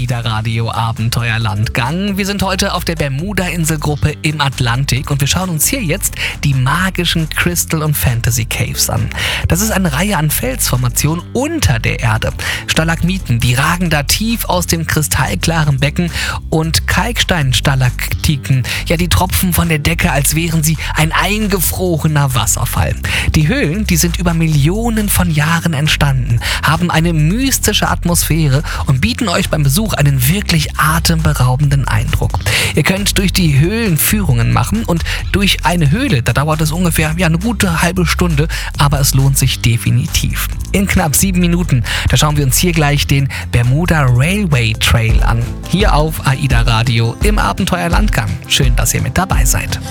AIDA Radio Abenteuerlandgang. Wir sind heute auf der Bermuda-Inselgruppe im Atlantik und wir schauen uns hier jetzt die magischen Crystal- und Fantasy Caves an. Das ist eine Reihe an Felsformationen unter der Erde. Stalagmiten, die ragen da tief aus dem kristallklaren Becken und Kalkstein-Stalaktiken, ja, die tropfen von der Decke, als wären sie ein eingefrorener Wasserfall. Die Höhlen, die sind über Millionen von Jahren entstanden, haben eine mystische Atmosphäre und bieten euch beim Besuch einen wirklich atemberaubenden Eindruck. Ihr könnt durch die Höhlen Führungen machen und durch eine Höhle, da dauert es ungefähr eine gute halbe Stunde, aber es lohnt sich definitiv. In knapp 7 Minuten, da schauen wir uns hier gleich den Bermuda Railway Trail an. Hier auf AIDA Radio im Abenteuerlandgang. Schön, dass ihr mit dabei seid.